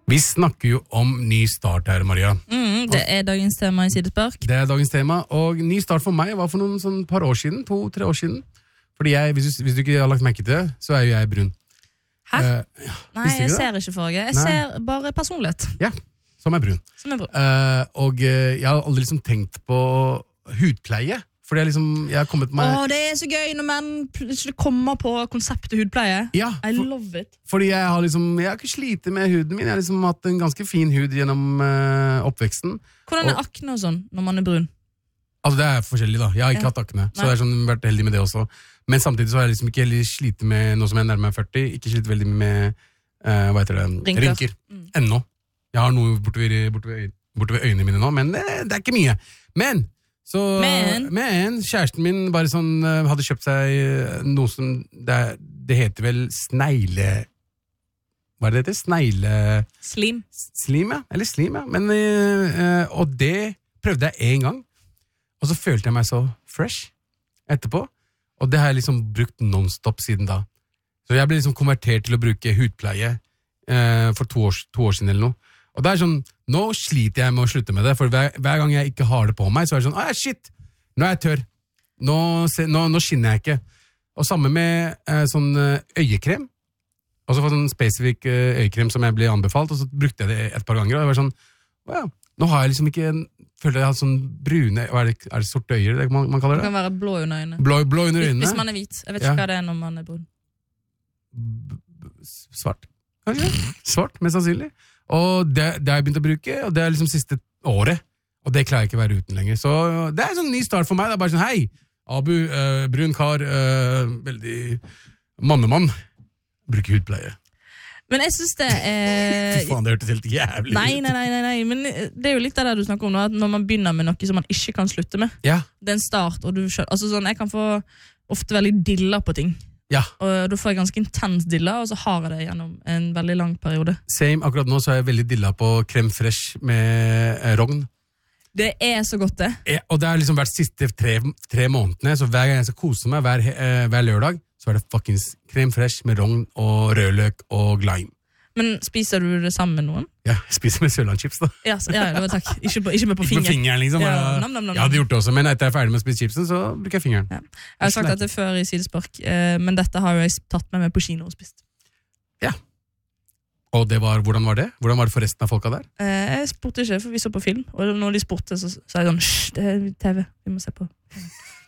Vi snakker jo om ny start her, Maria. Det dagens tema i Sidespark. Det dagens tema, og ny start for meg var for noen sånn par år siden, 2-3 år siden. Fordi hvis du ikke har lagt merke til det, så jo jeg brun. Hæ? Nei, jeg det? ser ikke farge. Jeg ser bare personlighet. Ja, som brun. Og jeg har aldri liksom tenkt på hudpleie. Fordi jeg har kommet meg... det så gøy når menn plutselig kommer på konseptet hudpleie. Ja, I love it. Fordi jeg har ikke slitt med huden min. Jeg har hatt en ganske fin hud gjennom oppveksten. Hvordan akne og sånn når man brun? Altså det forskjellig da. Jeg har ikke hatt akne, så jeg har vært heldig med det også. Men samtidig så har jeg ikke heller slitt med noe som jeg nærmer meg 40. Ikke slitt veldig med, rynker. Ennå. Jeg har noe borte ved øynene mine nå, men det ikke mye. Men kjæresten min bare sånn hadde kjøpt seg noe som det heter vel snegle... Hva det heter? Snegle... Slim. Slim, ja. Eller slim, ja. Men, og det prøvde jeg en gang. Og så følte jeg meg så fresh etterpå. Og det har jeg brukt non-stop siden da. Så jeg ble konvertert til å bruke hudpleie for 2 år siden eller noe. Og det sånn, nå sliter jeg med å slutte med det, for hver gang jeg ikke har det på meg, så det sånn, shit, nå jeg tørr. Nå skinner jeg ikke. Og samme med sånn øyekrem. Og så for sånn spesifikk øyekrem som jeg ble anbefalt, og så brukte jeg det et par ganger, og det var sånn, nå har jeg ikke, føler jeg har sånn brune, er det sorte øyer det man kaller det? Det kan være blå under øynene. Blå under øynene? Hvis man hvit. Jeg vet ikke hva det når man brun. Svart, kanskje? Svart, mest sannsynlig. Og det har jeg begynt å bruke, og det siste året. Og det klarer jeg ikke å være uten lenger. Så det en sånn ny start for meg. Det bare sånn, hei, Abu, brun kar, veldig mannemann, bruker hudpleie. Men jeg synes det Fy faen, det hørtes helt jævlig ut. Nei, men det jo litt av det du snakker om nå, at når man begynner med noe som man ikke kan slutte med. Ja. Det en start, og altså sånn, jeg kan få ofte veldig dilla på ting. Ja. Og da får jeg ganske intens dilla, og så har jeg det gjennom en veldig lang periode. Same, akkurat nå så jeg veldig dilla på crème fresh med rogn. Det så godt det. Og det har vært siste 3 månedene, så hver gang jeg skal kose meg hver lørdag, så det fuckings crème fresh med rogn og rødløk og lime. Men spiser du det sammen med noen? Ja, jeg spiser med sørlandschips da. Ja, det var takk. Ikke med på fingeren. Ikke med fingeren liksom. Jeg hadde gjort det også, men etter jeg ferdig med å spise chipsen, så bruker jeg fingeren. Ja. Jeg har sagt dette før i Sidespark, men dette har jo jeg tatt med meg på kino og spist. Ja. Og hvordan var det? Hvordan var det for resten av folka der? Jeg spurte ikke, for vi så på film, og når de spurte, så sa jeg sånn, det TV, vi må se på.